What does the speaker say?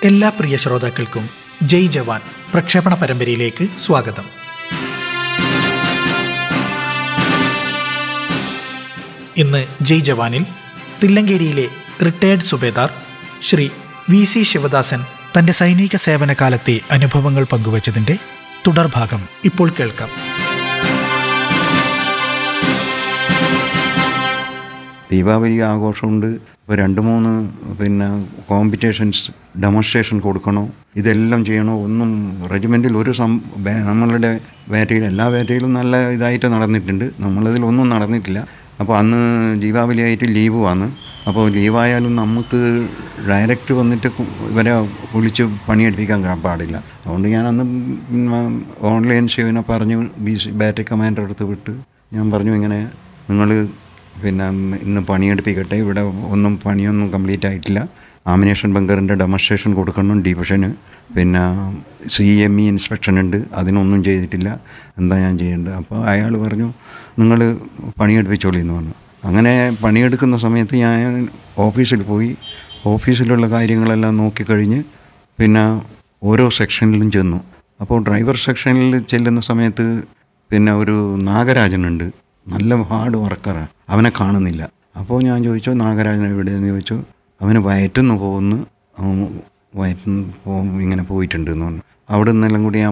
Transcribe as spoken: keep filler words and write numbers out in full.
എല്ലാ പ്രിയ ശ്രോതാക്കൾക്കും ജയ് ജവാൻ പ്രക്ഷേപണ പരമ്പരയിലേക്ക് സ്വാഗതം. ഇന്ന് ജയ് ജവാനിൽ തില്ലങ്കേരിയിലെ retired Subedar Shri V C Sivadasan തന്റെ സൈനിക സേവന കാലത്തെ അനുഭവങ്ങൾ പങ്കുവച്ചതിന്റെ തുടർഭാഗം ഇപ്പോൾ കേൾക്കാം. ദീപാവലി ആഘോഷമുണ്ട്. ഇപ്പോൾ രണ്ട് മൂന്ന് പിന്നെ കോമ്പറ്റീഷൻസ് ഡെമോൺസ്ട്രേഷൻ കൊടുക്കണോ, ഇതെല്ലാം ചെയ്യണോ. ഒന്നും റെജിമെൻറ്റിൽ ഒരു സം നമ്മളുടെ വേറ്റയിൽ എല്ലാ വേറ്റയിലും നല്ല ഇതായിട്ട് നടന്നിട്ടുണ്ട്. നമ്മളതിൽ ഒന്നും നടന്നിട്ടില്ല. അപ്പോൾ അന്ന് ദീപാവലി ആയിട്ട് ലീവ് വന്ന്, അപ്പോൾ ലീവായാലും നമുക്ക് ഡയറക്റ്റ് വന്നിട്ട് ഇവരെ വിളിച്ച് പണിയെടുപ്പിക്കാൻ പാടില്ല. അതുകൊണ്ട് ഞാൻ അന്ന് ഓൺലൈൻ ശിവനെ പറഞ്ഞു, ബി സി ബാറ്ററി കമാൻഡർ അടുത്ത് വിട്ട് ഞാൻ പറഞ്ഞു, ഇങ്ങനെ നിങ്ങൾ പിന്നെ ഇന്ന് പണിയെടുപ്പിക്കട്ടെ, ഇവിടെ ഒന്നും പണിയൊന്നും കംപ്ലീറ്റ് ആയിട്ടില്ല. ആമിനേഷൻ ബങ്കറിൻ്റെ ഡെമോൺസ്ട്രേഷൻ കൊടുക്കണം ഡിവിഷന്, പിന്നെ സി എം ഇ ഇൻസ്പെക്ഷൻ ഉണ്ട്, അതിനൊന്നും ചെയ്തിട്ടില്ല, എന്താ ഞാൻ ചെയ്യേണ്ടത്. അപ്പോൾ അയാൾ പറഞ്ഞു, നിങ്ങൾ പണിയെടുപ്പിച്ചോളി എന്ന് പറഞ്ഞു. അങ്ങനെ പണിയെടുക്കുന്ന സമയത്ത് ഞാൻ ഓഫീസിൽ പോയി ഓഫീസിലുള്ള കാര്യങ്ങളെല്ലാം നോക്കിക്കഴിഞ്ഞ് പിന്നെ ഓരോ സെക്ഷനിലും ചെന്നു. അപ്പോൾ ഡ്രൈവർ സെക്ഷനിൽ ചെല്ലുന്ന സമയത്ത് പിന്നെ ഒരു നാഗരാജനുണ്ട്, നല്ല ഹാർഡ് വർക്കറാണ്, അവനെ കാണുന്നില്ല. അപ്പോൾ ഞാൻ ചോദിച്ചു, നാഗരാജൻ എവിടെയെന്ന് ചോദിച്ചു. അവന് വയറ്റുനിന്ന് പോകുന്നു, വയറ്റിൽ പോ ഇങ്ങനെ പോയിട്ടുണ്ട് എന്ന് പറഞ്ഞു. അവിടെ നിന്നെല്ലാം കൂടി ഞാൻ